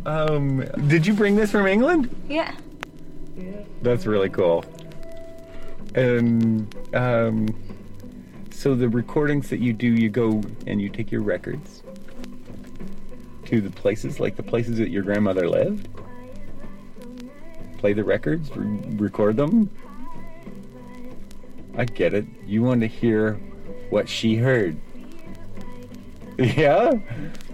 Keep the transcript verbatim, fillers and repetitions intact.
Um, did you bring this from England? Yeah. That's really cool. And um, so the recordings that you do, you go and you take your records to the places, like the places that your grandmother lived. Play the records, re- record them. I get it. You want to hear what she heard. Yeah?